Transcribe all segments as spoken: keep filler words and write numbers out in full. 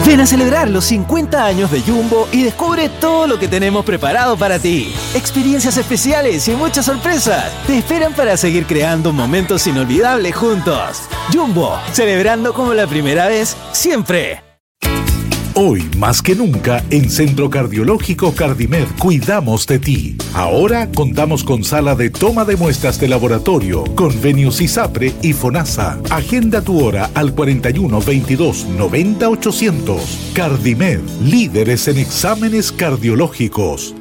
Ven a celebrar los cincuenta años de Jumbo y descubre todo lo que tenemos preparado para ti. Experiencias especiales y muchas sorpresas te esperan para seguir creando momentos inolvidables juntos. Jumbo, celebrando como la primera vez, siempre. Hoy, más que nunca, en Centro Cardiológico Cardimed cuidamos de ti. Ahora contamos con sala de toma de muestras de laboratorio, convenios ISAPRE y FONASA. Agenda tu hora al cuarenta y uno, veintidós, noventa, ochocientos. Cardimed, líderes en exámenes cardiológicos.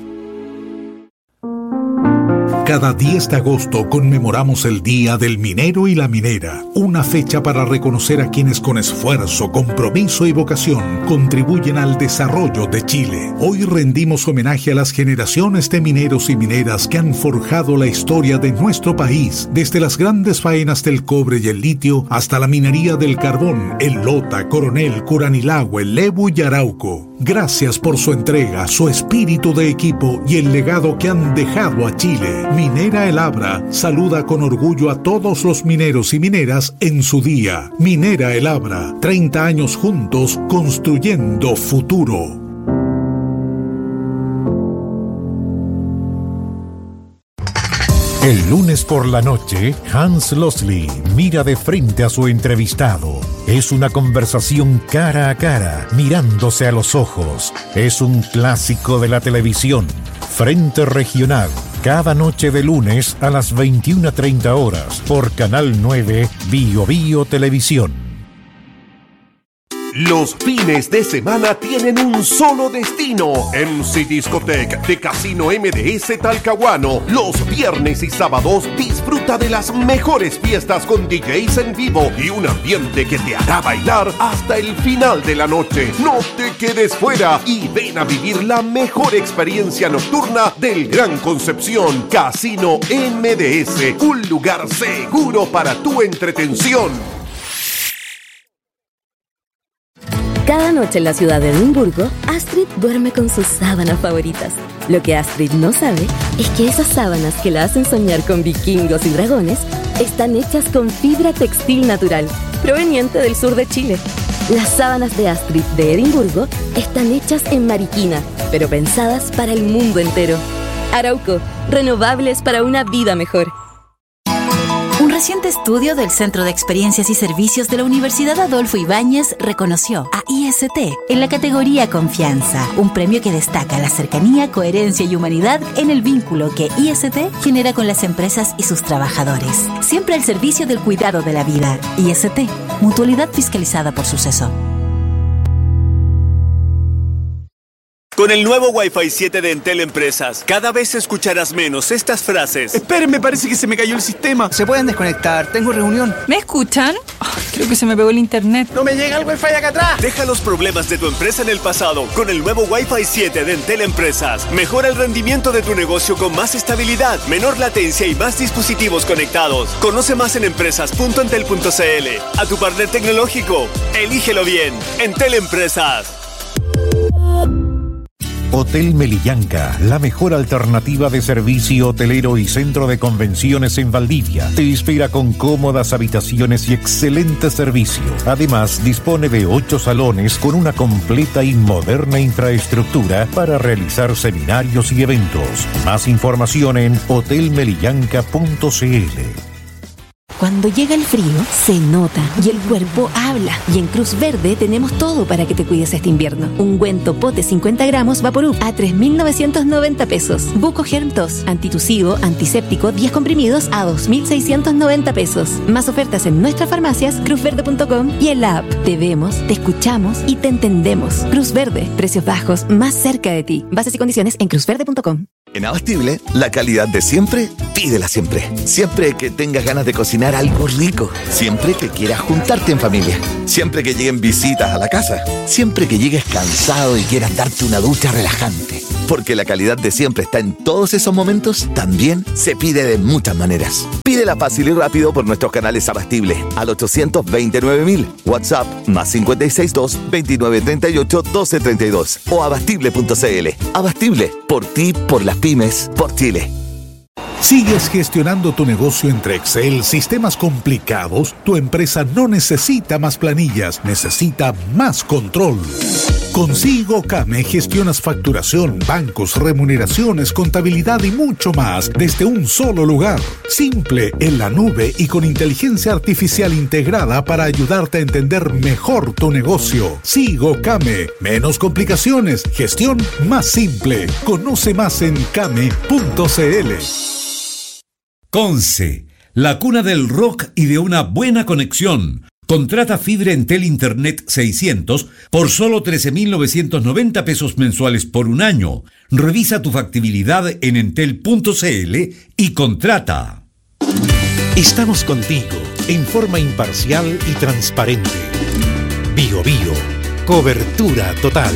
Cada diez de agosto conmemoramos el Día del Minero y la Minera, una fecha para reconocer a quienes con esfuerzo, compromiso y vocación contribuyen al desarrollo de Chile. Hoy rendimos homenaje a las generaciones de mineros y mineras que han forjado la historia de nuestro país, desde las grandes faenas del cobre y el litio hasta la minería del carbón en Lota, Coronel, Curanilahue, Lebu y Arauco. Gracias por su entrega, su espíritu de equipo y el legado que han dejado a Chile. Minera El Abra saluda con orgullo a todos los mineros y mineras en su día. Minera El Abra, treinta años juntos construyendo futuro. El lunes por la noche, Hans Losley mira de frente a su entrevistado. Es una conversación cara a cara, mirándose a los ojos. Es un clásico de la televisión. Frente Regional, cada noche de lunes a las veintiuna treinta horas por Canal nueve Bio Bio Televisión. Los fines de semana tienen un solo destino. M C Discotech de Casino M D S Talcahuano. Los viernes y sábados disfruta de las mejores fiestas con D Js en vivo y un ambiente que te hará bailar hasta el final de la noche. No te quedes fuera y ven a vivir la mejor experiencia nocturna del Gran Concepción. Casino M D S, un lugar seguro para tu entretención. Cada noche en la ciudad de Edimburgo, Astrid duerme con sus sábanas favoritas. Lo que Astrid no sabe es que esas sábanas que la hacen soñar con vikingos y dragones están hechas con fibra textil natural, proveniente del sur de Chile. Las sábanas de Astrid de Edimburgo están hechas en Mariquina, pero pensadas para el mundo entero. Arauco, renovables para una vida mejor. Un reciente estudio del Centro de Experiencias y Servicios de la Universidad Adolfo Ibáñez reconoció a I S T en la categoría Confianza, un premio que destaca la cercanía, coherencia y humanidad en el vínculo que I S T genera con las empresas y sus trabajadores. Siempre al servicio del cuidado de la vida. I S T, mutualidad fiscalizada por Suceso. Con el nuevo Wi-Fi siete de Entel Empresas, cada vez escucharás menos estas frases. Esperen, parece que se me cayó el sistema. Se pueden desconectar, tengo reunión. ¿Me escuchan? Oh, creo que se me pegó el internet. ¡No me llega el Wi-Fi acá atrás! Deja los problemas de tu empresa en el pasado con el nuevo Wi-Fi siete de Entel Empresas. Mejora el rendimiento de tu negocio con más estabilidad, menor latencia y más dispositivos conectados. Conoce más en empresas punto entel punto c l. A tu partner tecnológico, elígelo bien. Entel Empresas. Hotel Melillanca, la mejor alternativa de servicio hotelero y centro de convenciones en Valdivia. Te espera con cómodas habitaciones y excelente servicio. Además, dispone de ocho salones con una completa y moderna infraestructura para realizar seminarios y eventos. Más información en hotel melillanca punto c l. Cuando llega el frío, se nota y el cuerpo habla. Y en Cruz Verde tenemos todo para que te cuides este invierno. Ungüento pote cincuenta gramos Vaporub a tres mil novecientos noventa pesos. Buco Germ Tos, antitusivo, antiséptico, diez comprimidos a dos mil seiscientos noventa pesos. Más ofertas en nuestras farmacias, cruz verde punto com y en la app. Te vemos, te escuchamos y te entendemos. Cruz Verde, precios bajos más cerca de ti. Bases y condiciones en cruz verde punto com. En Abastible, la calidad de siempre, pídela siempre. Siempre que tengas ganas de cocinar algo rico. Siempre que quieras juntarte en familia. Siempre que lleguen visitas a la casa. Siempre que llegues cansado y quieras darte una ducha relajante. Porque la calidad de siempre está en todos esos momentos, también se pide de muchas maneras. Pídela fácil y rápido por nuestros canales Abastible al ochocientos veintinueve mil, WhatsApp más cinco seis dos, veintinueve treinta y ocho, doce treinta y dos o abastible punto c l. Abastible, por ti, por las pymes, por Chile. ¿Sigues gestionando tu negocio entre Excel, sistemas complicados? Tu empresa no necesita más planillas, necesita más control. Con SIGOCAME gestionas facturación, bancos, remuneraciones, contabilidad y mucho más desde un solo lugar. Simple, en la nube y con inteligencia artificial integrada para ayudarte a entender mejor tu negocio. SIGOCAME, menos complicaciones, gestión más simple. Conoce más en came punto cl. Conce, la cuna del rock y de una buena conexión. Contrata fibra Entel Internet seiscientos por solo trece mil novecientos noventa pesos mensuales por un año. Revisa tu factibilidad en entel punto cl y contrata. Estamos contigo en forma imparcial y transparente. Bio Bio, cobertura total.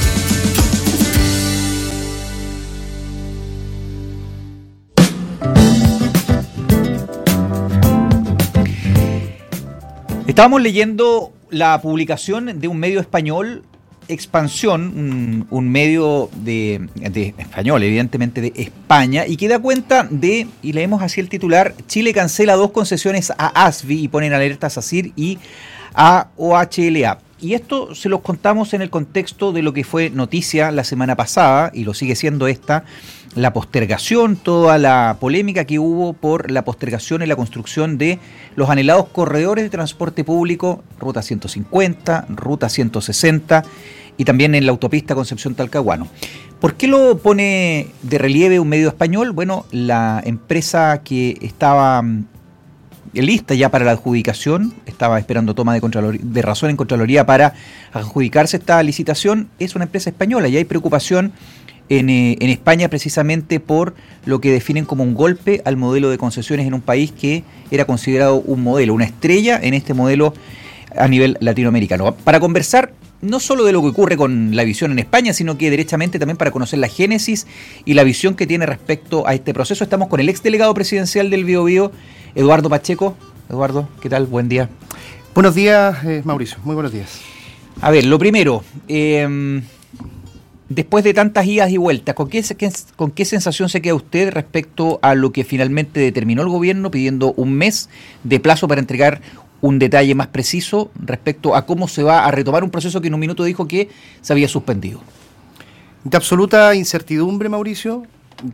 Estábamos leyendo la publicación de un medio español, Expansión, un, un medio de, de español, evidentemente de España, y que da cuenta de, y leemos así el titular, Chile cancela dos concesiones a ASBI y ponen alertas a S I R y a O H L A. Y esto se los contamos en el contexto de lo que fue noticia la semana pasada, y lo sigue siendo esta, la postergación, toda la polémica que hubo por la postergación en la construcción de los anhelados corredores de transporte público, Ruta ciento cincuenta, Ruta ciento sesenta y también en la autopista Concepción-Talcahuano. ¿Por qué lo pone de relieve un medio español? Bueno, la empresa que estaba lista ya para la adjudicación, estaba esperando toma de, de razón en Contraloría para adjudicarse esta licitación, es una empresa española y hay preocupación En, eh, en España precisamente por lo que definen como un golpe al modelo de concesiones en un país que era considerado un modelo, una estrella en este modelo a nivel latinoamericano. Para conversar no solo de lo que ocurre con la visión en España, sino que derechamente también para conocer la génesis y la visión que tiene respecto a este proceso, estamos con el exdelegado presidencial del Bio Bio, Eduardo Pacheco. Eduardo, ¿qué tal? Buen día. Buenos días, eh, Mauricio, muy buenos días. A ver, lo primero, eh, después de tantas idas y vueltas, ¿con qué, ¿con qué sensación se queda usted respecto a lo que finalmente determinó el gobierno pidiendo un mes de plazo para entregar un detalle más preciso respecto a cómo se va a retomar un proceso que en un minuto dijo que se había suspendido? De absoluta incertidumbre, Mauricio,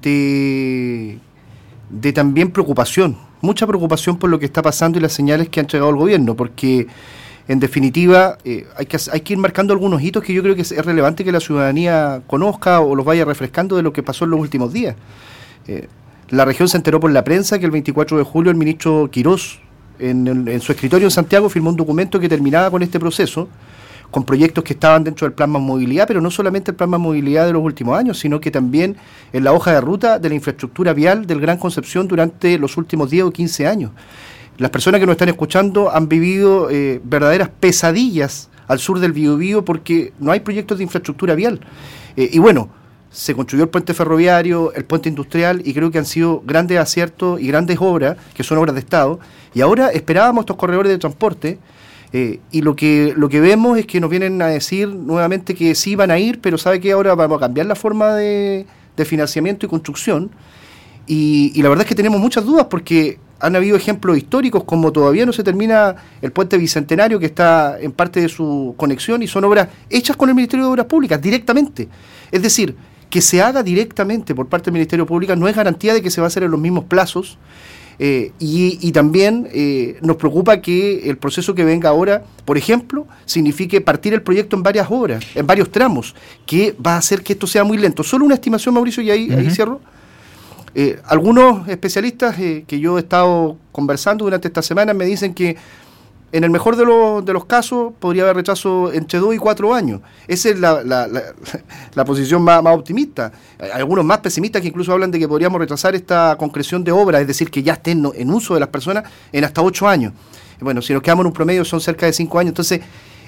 de, de también preocupación, mucha preocupación por lo que está pasando y las señales que ha entregado el gobierno, porque en definitiva, eh, hay, que, hay que ir marcando algunos hitos que yo creo que es relevante que la ciudadanía conozca o los vaya refrescando de lo que pasó en los últimos días. Eh, la región se enteró por la prensa que el veinticuatro de julio el ministro Quirós, en, en, en su escritorio en Santiago, firmó un documento que terminaba con este proceso, con proyectos que estaban dentro del plan Más Movilidad, pero no solamente el plan Más Movilidad de los últimos años, sino que también en la hoja de ruta de la infraestructura vial del Gran Concepción durante los últimos diez o quince años. Las personas que nos están escuchando han vivido eh, verdaderas pesadillas al sur del Biobío porque no hay proyectos de infraestructura vial. Eh, y bueno, se construyó el puente ferroviario, el puente industrial, y creo que han sido grandes aciertos y grandes obras, que son obras de Estado. Y ahora esperábamos estos corredores de transporte, eh, y lo que, lo que vemos es que nos vienen a decir nuevamente que sí van a ir, pero sabe que ahora vamos a cambiar la forma de, de financiamiento y construcción. Y, y la verdad es que tenemos muchas dudas porque han habido ejemplos históricos como todavía no se termina el puente Bicentenario que está en parte de su conexión y son obras hechas con el Ministerio de Obras Públicas directamente. Es decir, que se haga directamente por parte del Ministerio Público no es garantía de que se va a hacer en los mismos plazos eh, y, y también eh, nos preocupa que el proceso que venga ahora, por ejemplo, signifique partir el proyecto en varias obras, en varios tramos, que va a hacer que esto sea muy lento. Solo una estimación, Mauricio, y ahí, uh-huh. ahí cierro. Eh, algunos especialistas eh, que yo he estado conversando durante esta semana me dicen que en el mejor de, lo, de los casos podría haber retraso entre dos y cuatro años. Esa es la, la, la, la posición más, más optimista. Hay algunos más pesimistas que incluso hablan de que podríamos retrasar esta concreción de obra, es decir, que ya estén en uso de las personas en hasta ocho años. Bueno, si nos quedamos en un promedio son cerca de cinco años. Entonces,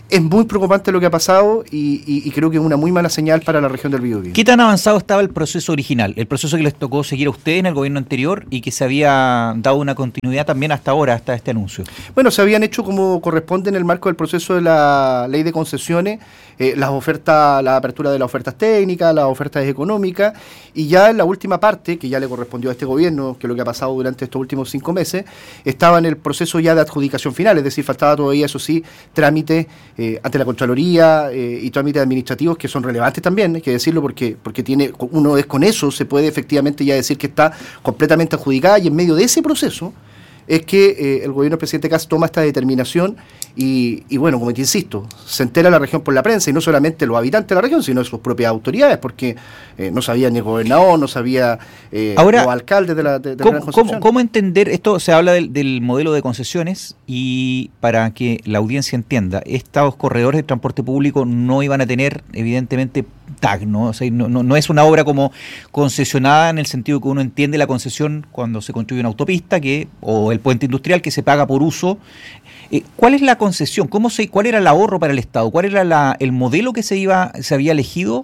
es muy preocupante lo que ha pasado y, y, y creo que es una muy mala señal para la región del Biobío. ¿Qué tan avanzado estaba el proceso original? El proceso que les tocó seguir a ustedes en el gobierno anterior y que se había dado una continuidad también hasta ahora, hasta este anuncio. Bueno, se habían hecho como corresponde en el marco del proceso de la ley de concesiones, eh, las ofertas, la apertura de las ofertas técnicas, las ofertas económicas, y ya en la última parte, que ya le correspondió a este gobierno, que es lo que ha pasado durante estos últimos cinco meses, estaba en el proceso ya de adjudicación final, es decir, faltaba todavía, eso sí, trámites eh, ante la Contraloría eh, y trámites administrativos que son relevantes también, hay que decirlo, porque porque tiene uno es con eso, se puede efectivamente ya decir que está completamente adjudicada, y en medio de ese proceso es que eh, el gobierno del presidente Kast toma esta determinación y, y bueno, como te insisto, se entera la región por la prensa, y no solamente los habitantes de la región, sino sus propias autoridades, porque eh, no sabía ni el gobernador, no sabía eh, Ahora, los alcaldes de la, de, de ¿cómo, la Gran Concepción. ¿cómo, ¿Cómo entender esto? Se habla del, del modelo de concesiones, y para que la audiencia entienda, estos corredores de transporte público no iban a tener, evidentemente, T A C, ¿no? O sea, no, no, no es una obra como concesionada en el sentido que uno entiende la concesión cuando se construye una autopista que o el puente industrial que se paga por uso. Eh, ¿Cuál es la concesión? ¿Cómo se, ¿Cuál era el ahorro para el Estado? ¿Cuál era la, el modelo que se iba se había elegido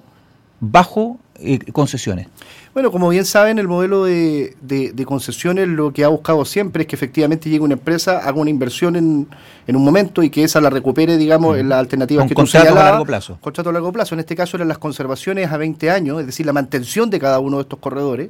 bajo eh, concesiones? Bueno, como bien saben, el modelo de, de, de concesiones lo que ha buscado siempre es que efectivamente llegue una empresa, haga una inversión en, en un momento y que esa la recupere, digamos, mm. en las alternativas con que tú señalabas. Contrato a largo plazo. Contrato a largo plazo. En este caso eran las conservaciones a veinte años, es decir, la mantención de cada uno de estos corredores,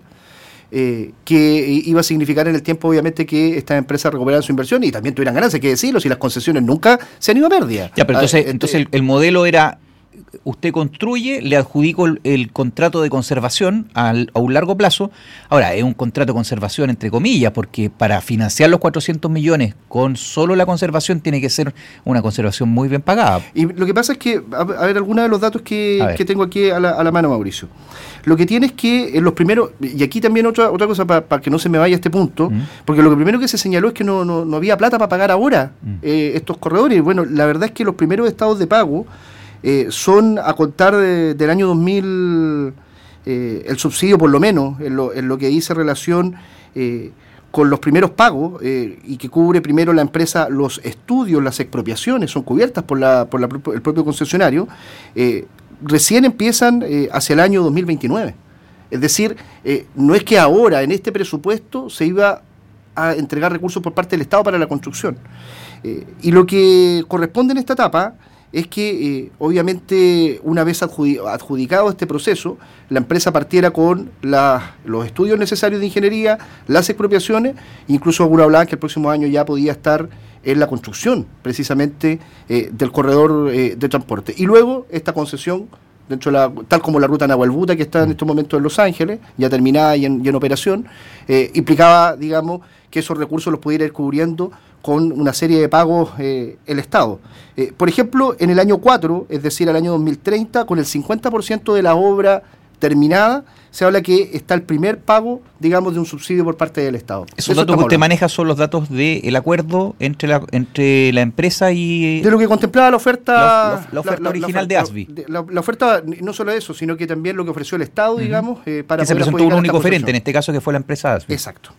eh, que iba a significar en el tiempo, obviamente, que estas empresas recuperaran su inversión y también tuvieran ganancias, hay que decirlo, si las concesiones nunca se han ido a pérdida. Ya, pero entonces, ah, entonces el, el modelo era: usted construye, le adjudico el, el contrato de conservación al, a un largo plazo. Ahora, es un contrato de conservación entre comillas, porque para financiar los cuatrocientos millones con solo la conservación tiene que ser una conservación muy bien pagada. Y lo que pasa es que, a, a ver, algunos de los datos que, que tengo aquí a la, a la mano, Mauricio. Lo que tiene es que en los primeros, y aquí también otra otra cosa para pa que no se me vaya este punto, mm. porque lo que primero que se señaló es que no, no, no había plata para pagar ahora mm. eh, estos corredores. Bueno, la verdad es que los primeros estados de pago Eh, son a contar de, del año dos mil, eh, el subsidio por lo menos, en lo, en lo que dice relación eh, con los primeros pagos eh, y que cubre primero la empresa, los estudios, las expropiaciones son cubiertas por, la, por la, el propio concesionario, eh, recién empiezan eh, hacia el año dos mil veintinueve. Es decir, eh, no es que ahora en este presupuesto se iba a entregar recursos por parte del Estado para la construcción. Eh, y lo que corresponde en esta etapa es que, eh, obviamente, una vez adjudicado este proceso, la empresa partiera con la, los estudios necesarios de ingeniería, las expropiaciones, incluso algunos hablaban que el próximo año ya podía estar en la construcción, precisamente, eh, del corredor eh, de transporte. Y luego, esta concesión, dentro de la, tal como la ruta Nahuelbuta, que está en estos momentos en Los Ángeles, ya terminada y en, y en operación, eh, implicaba, digamos, que esos recursos los pudiera ir cubriendo con una serie de pagos eh, el Estado. Eh, por ejemplo, en el año cuatro, es decir, el año dos mil treinta, con el cincuenta por ciento de la obra terminada, se habla que está el primer pago, digamos, de un subsidio por parte del Estado. Esos datos que usted maneja son los datos del acuerdo entre la entre la empresa y... De lo que contemplaba la oferta... La, la oferta la, original la, de A S B I. La, la oferta, no solo eso, sino que también lo que ofreció el Estado, uh-huh. digamos, eh, para que se presentó un único oferente, en este caso que fue la empresa A S B I. Exacto.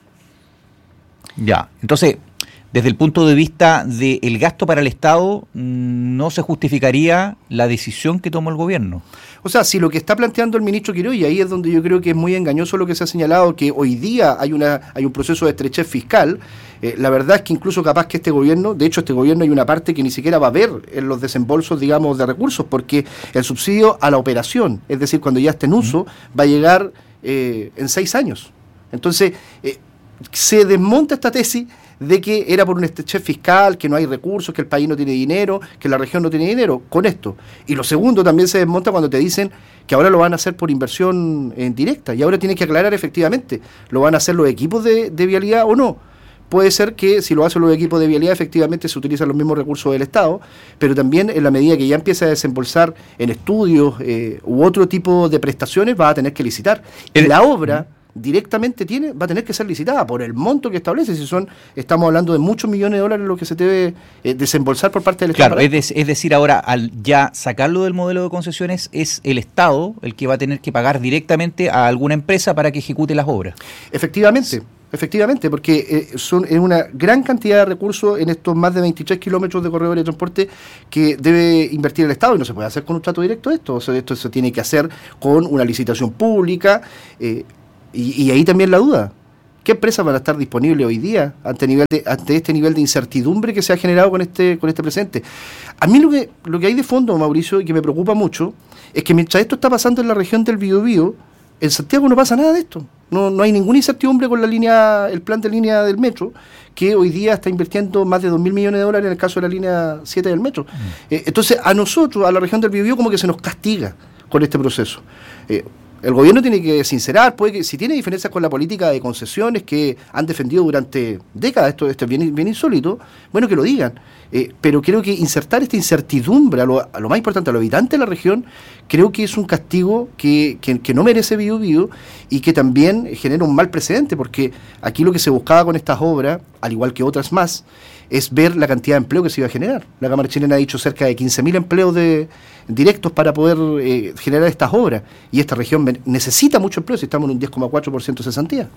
Ya, entonces, desde el punto de vista del gasto para el Estado, no se justificaría la decisión que tomó el gobierno. O sea, si lo que está planteando el ministro Quirós, y ahí es donde yo creo que es muy engañoso lo que se ha señalado, que hoy día hay una hay un proceso de estrechez fiscal, eh, la verdad es que incluso capaz que este gobierno, de hecho este gobierno hay una parte que ni siquiera va a ver en los desembolsos, digamos, de recursos, porque el subsidio a la operación, es decir, cuando ya esté en uso, va a llegar eh, en seis años. Entonces, eh, se desmonta esta tesis de que era por un estrechez fiscal, que no hay recursos, que el país no tiene dinero, que la región no tiene dinero, con esto. Y lo segundo también se desmonta cuando te dicen que ahora lo van a hacer por inversión en directa, y ahora tienes que aclarar efectivamente, ¿lo van a hacer los equipos de, de vialidad o no? Puede ser que si lo hacen los equipos de vialidad efectivamente se utilizan los mismos recursos del Estado, pero también en la medida que ya empieza a desembolsar en estudios eh, u otro tipo de prestaciones, va a tener que licitar. Y la obra directamente tiene va a tener que ser licitada por el monto que establece, si son estamos hablando de muchos millones de dólares lo que se debe eh, desembolsar por parte del Estado. Claro, es, de, es decir, ahora al ya sacarlo del modelo de concesiones es el Estado el que va a tener que pagar directamente a alguna empresa para que ejecute las obras. Efectivamente, efectivamente, porque eh, son es una gran cantidad de recursos en estos más de veintitrés kilómetros de corredores de transporte que debe invertir el Estado, y no se puede hacer con un trato directo esto, o sea, esto se tiene que hacer con una licitación pública, eh, y, y ahí también la duda. ¿Qué empresas van a estar disponibles hoy día ante, nivel de, ante este nivel de incertidumbre que se ha generado con este con este presente? A mí lo que lo que hay de fondo, Mauricio, y que me preocupa mucho, es que mientras esto está pasando en la región del Biobío, en Santiago no pasa nada de esto. No, no hay ninguna incertidumbre con la línea, el plan de línea del metro, que hoy día está invirtiendo más de dos mil millones de dólares en el caso de la línea siete del metro. Mm. Eh, entonces, a nosotros, a la región del Biobío, como que se nos castiga con este proceso. Eh, El gobierno tiene que sincerar, puede que si tiene diferencias con la política de concesiones que han defendido durante décadas, esto, esto es bien, bien insólito, bueno, que lo digan. Eh, pero creo que insertar esta incertidumbre a lo, a lo más importante, a los habitantes de la región, creo que es un castigo que, que, que no merece Biobío y que también genera un mal precedente, porque aquí lo que se buscaba con estas obras, al igual que otras más, es ver la cantidad de empleo que se iba a generar. La Cámara Chilena ha dicho cerca de quince mil empleos de, directos para poder eh, generar estas obras, y esta región necesita mucho empleo si estamos en un diez coma cuatro por ciento de cesantía.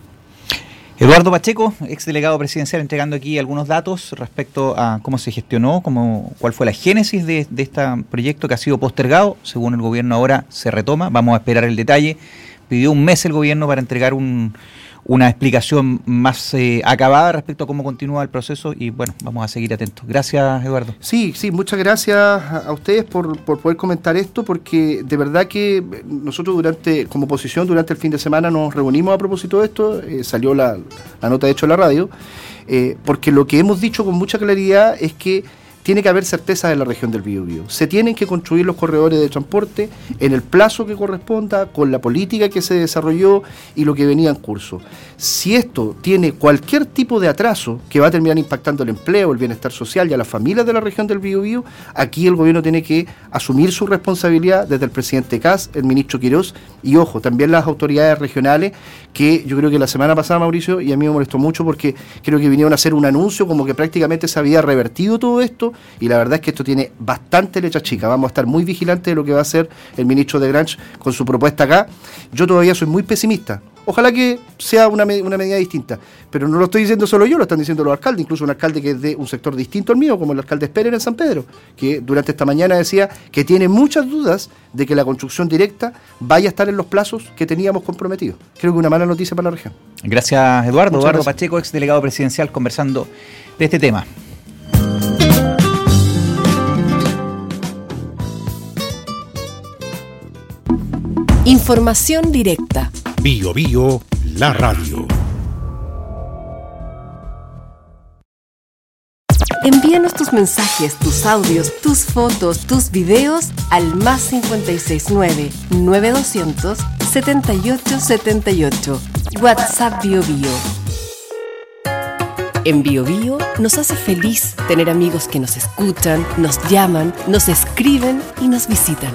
Eduardo Pacheco, exdelegado presidencial, entregando aquí algunos datos respecto a cómo se gestionó, cómo, cuál fue la génesis de, de este proyecto que ha sido postergado. Según el gobierno ahora se retoma, vamos a esperar el detalle. Pidió un mes el gobierno para entregar un... una explicación más eh, acabada respecto a cómo continúa el proceso, y bueno, vamos a seguir atentos. Gracias, Eduardo. Sí, sí, muchas gracias a, a ustedes por, por poder comentar esto, porque de verdad que nosotros durante, como oposición, durante el fin de semana nos reunimos a propósito de esto, eh, salió la, la nota de hecho en la radio, eh, porque lo que hemos dicho con mucha claridad es que tiene que haber certeza en la región del Biobío. Se tienen que construir los corredores de transporte en el plazo que corresponda, con la política que se desarrolló y lo que venía en curso. Si esto tiene cualquier tipo de atraso que va a terminar impactando el empleo, el bienestar social y a las familias de la región del Biobío, aquí el gobierno tiene que asumir su responsabilidad desde el presidente Kast, el ministro Quirós y, ojo, también las autoridades regionales, que yo creo que la semana pasada, Mauricio, y a mí me molestó mucho porque creo que vinieron a hacer un anuncio como que prácticamente se había revertido todo esto, y la verdad es que esto tiene bastante letra chica. Vamos a estar muy vigilantes de lo que va a hacer el ministro de Grange con su propuesta acá. Yo todavía soy muy pesimista. Ojalá que sea una, una medida distinta, pero no lo estoy diciendo solo yo, lo están diciendo los alcaldes, incluso un alcalde que es de un sector distinto al mío, como el alcalde Sperer en San Pedro, que durante esta mañana decía que tiene muchas dudas de que la construcción directa vaya a estar en los plazos que teníamos comprometidos. Creo que una mala noticia para la región. Gracias, Eduardo. Muchas Eduardo gracias. Pacheco, ex delegado presidencial, conversando de este tema. Información directa. Biobío, la radio. Envíanos tus mensajes, tus audios, tus fotos, tus videos al más cincuenta y seis nueve, nueve doscientos, setenta y ocho setenta y ocho. WhatsApp Biobío. En Biobío nos hace feliz tener amigos que nos escuchan, nos llaman, nos escriben y nos visitan.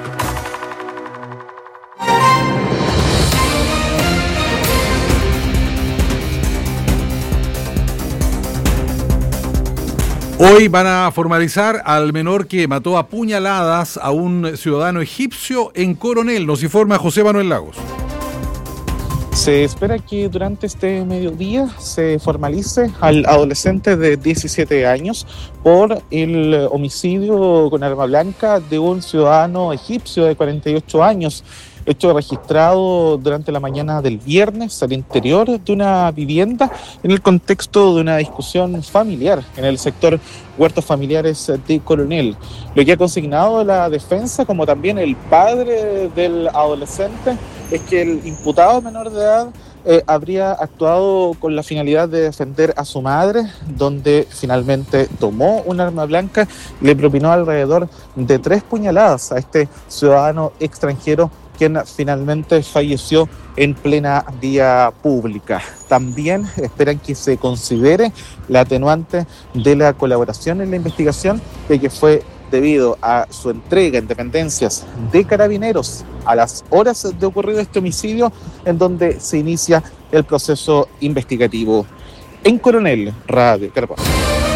Hoy van a formalizar al menor que mató a puñaladas a un ciudadano egipcio en Coronel. Nos informa José Manuel Lagos. Se espera que durante este mediodía se formalice al adolescente de diecisiete años por el homicidio con arma blanca de un ciudadano egipcio de cuarenta y ocho años. Hecho registrado durante la mañana del viernes al interior de una vivienda en el contexto de una discusión familiar en el sector Huertos Familiares de Coronel. Lo que ha consignado la defensa, como también el padre del adolescente, es que el imputado menor de edad eh, habría actuado con la finalidad de defender a su madre, donde finalmente tomó un arma blanca y le propinó alrededor de tres puñaladas a este ciudadano extranjero, quien finalmente falleció en plena vía pública. También esperan que se considere la atenuante de la colaboración en la investigación, de que fue debido a su entrega en dependencias de Carabineros a las horas de ocurrido este homicidio, en donde se inicia el proceso investigativo. En Coronel, Radio Carapaz.